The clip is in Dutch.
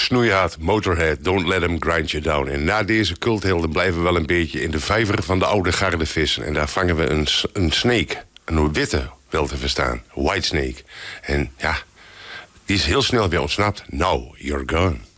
snoeihard, Motorhead, Don't Let 'Em Grind You Down. En na deze culthelden blijven we wel een beetje in de vijver van de oude garde vissen. En daar vangen we een snake, een witte wel te verstaan, Whitesnake. En ja, die is heel snel weer ontsnapt. Now you're gone.